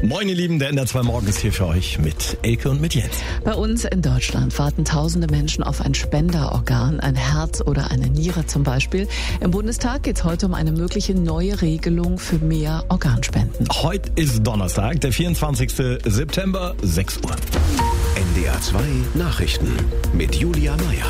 Moin ihr Lieben, der NDR 2 Morgen ist hier für euch mit Elke und mit Jens. Bei uns in Deutschland warten tausende Menschen auf ein Spenderorgan, ein Herz oder eine Niere zum Beispiel. Im Bundestag geht es heute um eine mögliche neue Regelung für mehr Organspenden. Heute ist Donnerstag, der 24. September, 6 Uhr. NDR 2 Nachrichten mit Julia Meyer.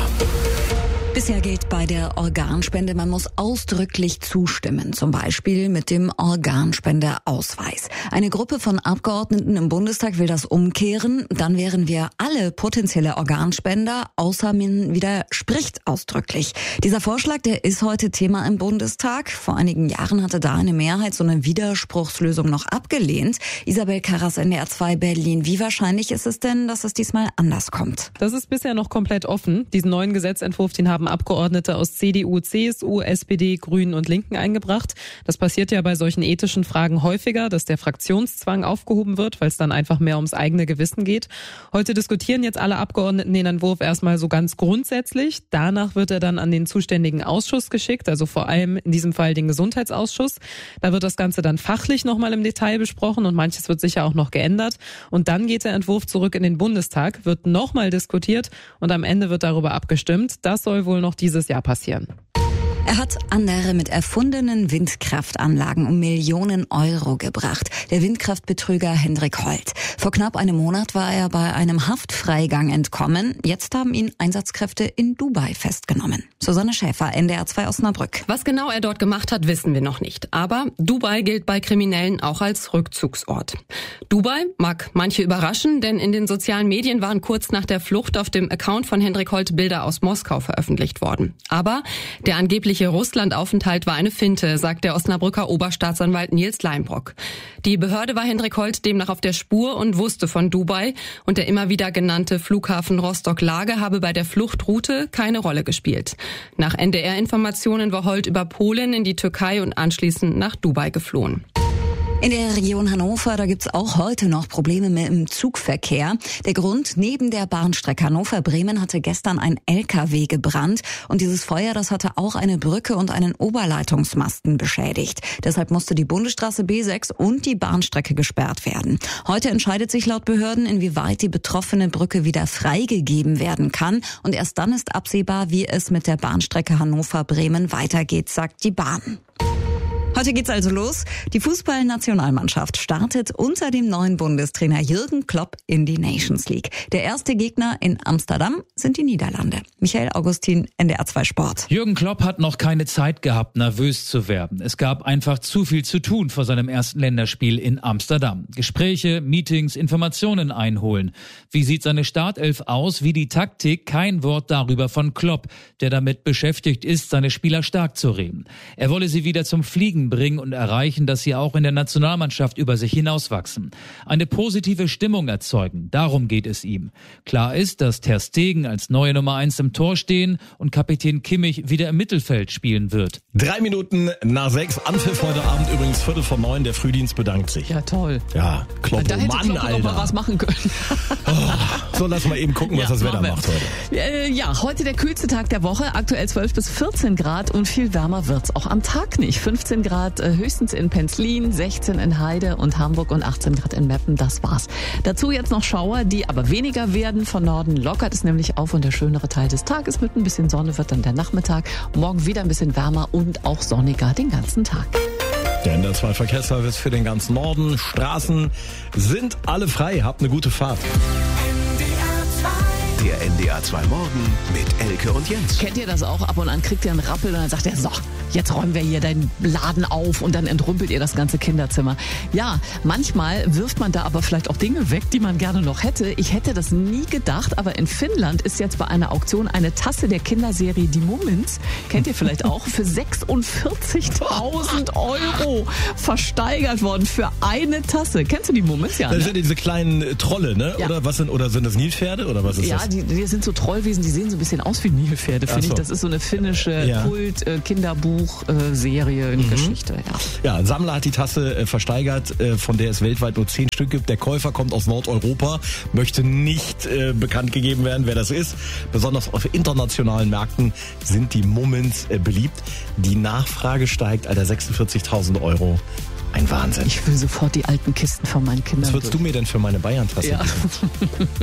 Bisher gilt bei der Organspende, man muss ausdrücklich zustimmen, zum Beispiel mit dem Organspenderausweis. Eine Gruppe von Abgeordneten im Bundestag will das umkehren, dann wären wir alle potenzielle Organspender, außer man widerspricht ausdrücklich. Dieser Vorschlag, der ist heute Thema im Bundestag. Vor einigen Jahren hatte da eine Mehrheit so eine Widerspruchslösung noch abgelehnt. Isabel Karras, NDR 2 Berlin. Wie wahrscheinlich ist es denn, dass es diesmal anders kommt? Das ist bisher noch komplett offen. Diesen neuen Gesetzentwurf, den haben Abgeordnete aus CDU, CSU, SPD, Grünen und Linken eingebracht. Das passiert ja bei solchen ethischen Fragen häufiger, dass der Fraktionszwang aufgehoben wird, weil es dann einfach mehr ums eigene Gewissen geht. Heute diskutieren jetzt alle Abgeordneten den Entwurf erstmal so ganz grundsätzlich. Danach wird er dann an den zuständigen Ausschuss geschickt, also vor allem in diesem Fall den Gesundheitsausschuss. Da wird das Ganze dann fachlich nochmal im Detail besprochen und manches wird sicher auch noch geändert. Und dann geht der Entwurf zurück in den Bundestag, wird nochmal diskutiert und am Ende wird darüber abgestimmt. Das soll wohl noch dieses Jahr passieren. Er hat andere mit erfundenen Windkraftanlagen um Millionen Euro gebracht. Der Windkraftbetrüger Hendrik Holt. Vor knapp einem Monat war er bei einem Haftfreigang entkommen. Jetzt haben ihn Einsatzkräfte in Dubai festgenommen. Susanne Schäfer, NDR 2 Osnabrück. Was genau er dort gemacht hat, wissen wir noch nicht. Aber Dubai gilt bei Kriminellen auch als Rückzugsort. Dubai mag manche überraschen, denn in den sozialen Medien waren kurz nach der Flucht auf dem Account von Hendrik Holt Bilder aus Moskau veröffentlicht worden. Aber der angebliche Russlandaufenthalt war eine Finte, sagt der Osnabrücker Oberstaatsanwalt Nils Leinbrock. Die Behörde war Hendrik Holt demnach auf der Spur und wusste von Dubai. Und der immer wieder genannte Flughafen Rostock-Lage habe bei der Fluchtroute keine Rolle gespielt. Nach NDR-Informationen war Holt über Polen in die Türkei und anschließend nach Dubai geflohen. In der Region Hannover, da gibt's auch heute noch Probleme mit dem Zugverkehr. Der Grund, neben der Bahnstrecke Hannover-Bremen hatte gestern ein LKW gebrannt. Und dieses Feuer, das hatte auch eine Brücke und einen Oberleitungsmasten beschädigt. Deshalb musste die Bundesstraße B6 und die Bahnstrecke gesperrt werden. Heute entscheidet sich laut Behörden, inwieweit die betroffene Brücke wieder freigegeben werden kann. Und erst dann ist absehbar, wie es mit der Bahnstrecke Hannover-Bremen weitergeht, sagt die Bahn. Heute geht's also los. Die Fußballnationalmannschaft startet unter dem neuen Bundestrainer Jürgen Klopp in die Nations League. Der erste Gegner in Amsterdam sind die Niederlande. Michael Augustin, NDR 2 Sport. Jürgen Klopp hat noch keine Zeit gehabt, nervös zu werden. Es gab einfach zu viel zu tun vor seinem ersten Länderspiel in Amsterdam. Gespräche, Meetings, Informationen einholen. Wie sieht seine Startelf aus? Wie die Taktik? Kein Wort darüber von Klopp, der damit beschäftigt ist, seine Spieler stark zu reden. Er wolle sie wieder zum Fliegen bringen und erreichen, dass sie auch in der Nationalmannschaft über sich hinauswachsen. Eine positive Stimmung erzeugen, darum geht es ihm. Klar ist, dass Ter Stegen als neue Nummer 1 im Tor stehen und Kapitän Kimmich wieder im Mittelfeld spielen wird. 3 Minuten nach 6, Anpfiff heute Abend übrigens 8:45, der Frühdienst bedankt sich. Ja, toll. Ja, Klopp, Da hätte Mann, Klopp Alter. noch mal was machen können. So, lass mal eben gucken, was das Wetter macht heute. Ja, heute der kühlste Tag der Woche, aktuell 12 bis 14 Grad und viel wärmer wird's auch am Tag nicht. 15 Grad höchstens in Penzlin, 16 in Heide und Hamburg und 18 Grad in Meppen, das war's. Dazu jetzt noch Schauer, die aber weniger werden. Von Norden lockert es nämlich auf und der schönere Teil des Tages mit ein bisschen Sonne wird dann der Nachmittag. Morgen wieder ein bisschen wärmer und auch sonniger den ganzen Tag. Der NDR 2 Verkehrsservice für den ganzen Norden. Straßen sind alle frei. Habt eine gute Fahrt. Der NDR 2 Morgen mit Elke und Jens. Kennt ihr das auch? Ab und an kriegt ihr einen Rappel und dann sagt er, so, jetzt räumen wir hier deinen Laden auf und dann entrümpelt ihr das ganze Kinderzimmer. Ja, manchmal wirft man da aber vielleicht auch Dinge weg, die man gerne noch hätte. Ich hätte das nie gedacht, aber in Finnland ist jetzt bei einer Auktion eine Tasse der Kinderserie Die Mummins, kennt ihr vielleicht auch, für 46.000 Euro versteigert worden für eine Tasse. Kennst du die Mummins? Ja, Das ne? sind diese kleinen Trolle, ne? Ja. Oder sind das Nilpferde oder was ist Ja, das? die sind so Trollwesen, die sehen so ein bisschen aus wie Nilpferde, finde ich. Das ist so eine finnische Kult-Kinderbuch-Serie, Geschichte. Ja, ein Sammler hat die Tasse versteigert, von der es weltweit nur 10 Stück gibt. Der Käufer kommt aus Nordeuropa, möchte nicht bekannt gegeben werden, wer das ist. Besonders auf internationalen Märkten sind die Mummins beliebt. Die Nachfrage steigt, Alter, 46.000 Euro. Ein Wahnsinn. Ich will sofort die alten Kisten von meinen Kindern. Was würdest du mir denn für meine Bayern-Tasse? Ja.